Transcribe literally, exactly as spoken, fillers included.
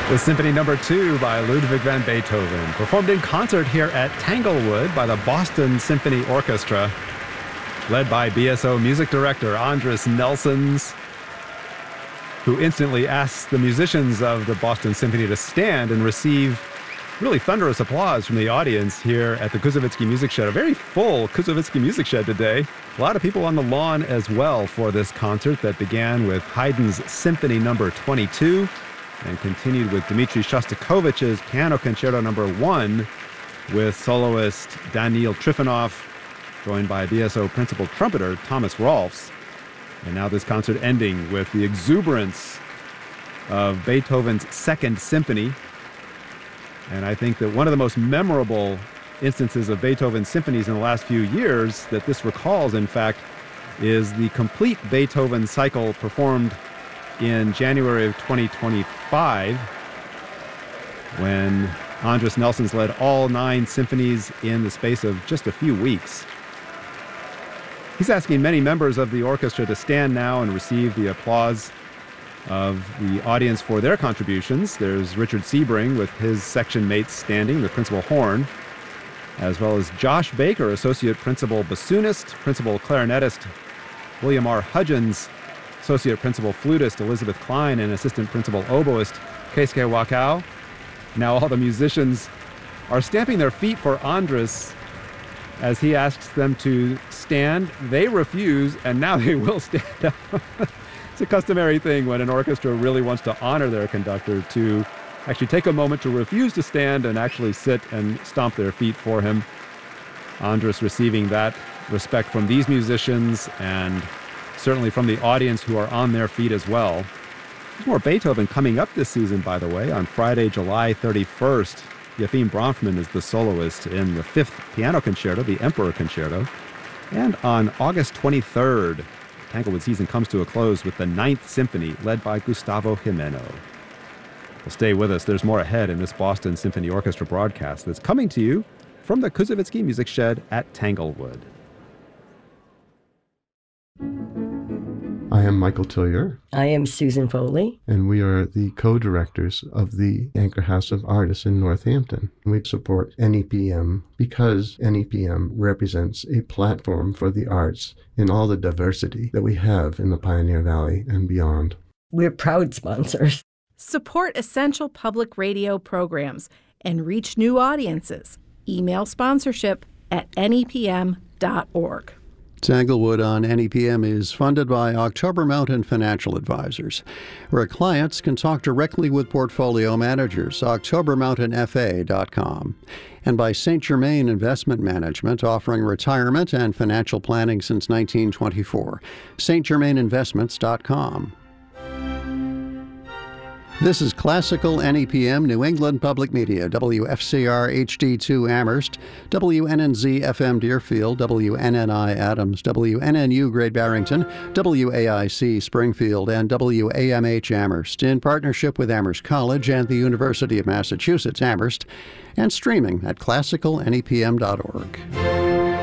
The Symphony Number Two by Ludwig van Beethoven, performed in concert here at Tanglewood by the Boston Symphony Orchestra, led by B S O music director Andris Nelsons, who instantly asks the musicians of the Boston Symphony to stand and receive really thunderous applause from the audience here at the Kuzovitsky Music Shed. A very full Kuzovitsky Music Shed today. A lot of people on the lawn as well for this concert that began with Haydn's Symphony Number twenty-two and continued with Dmitri Shostakovich's Piano Concerto Number one with soloist Daniil Trifonov, joined by B S O principal trumpeter Thomas Rolfs. And now this concert ending with the exuberance of Beethoven's Second Symphony. And I think that one of the most memorable instances of Beethoven's symphonies in the last few years that this recalls, in fact, is the complete Beethoven cycle performed in January of twenty twenty-five, when Andris Nelsons led all nine symphonies in the space of just a few weeks. He's asking many members of the orchestra to stand now and receive the applause of the audience for their contributions. There's Richard Sebring with his section mates standing, the principal horn, as well as Josh Baker, associate principal bassoonist, principal clarinetist William R. Hudgens, associate principal flutist Elizabeth Klein, and assistant principal oboist Keisuke Wakao. Now all the musicians are stamping their feet for Andris as he asks them to stand. They refuse, and now they will stand up. It's a customary thing when an orchestra really wants to honor their conductor to actually take a moment to refuse to stand and actually sit and stomp their feet for him. Andris receiving that respect from these musicians and certainly from the audience who are on their feet as well. There's more Beethoven coming up this season, by the way. On Friday, July thirty-first, Joachim Bronfman is the soloist in the fifth piano concerto, the Emperor Concerto. And on August twenty-third, Tanglewood season comes to a close with the Ninth Symphony, led by Gustavo Jimeno. Well, stay with us. There's more ahead in this Boston Symphony Orchestra broadcast that's coming to you from the Kuzovitsky Music Shed at Tanglewood. I am Michael Tillier. I am Susan Foley. And we are the co-directors of the Anchor House of Artists in Northampton. We support N E P M because N E P M represents a platform for the arts in all the diversity that we have in the Pioneer Valley and beyond. We're proud sponsors. Support essential public radio programs and reach new audiences. Email sponsorship at N E P M dot org. Tanglewood on N E P M is funded by October Mountain Financial Advisors, where clients can talk directly with portfolio managers, october mountain f a dot com, and by Saint Germain Investment Management, offering retirement and financial planning since nineteen twenty-four, saint germain investments dot com. This is Classical N E P M, New England Public Media, W F C R H D two Amherst, W N N Z F M Deerfield, W N N I Adams, W N N U Great Barrington, W A I C Springfield, and W A M H Amherst, in partnership with Amherst College and the University of Massachusetts Amherst, and streaming at classical N E P M dot org.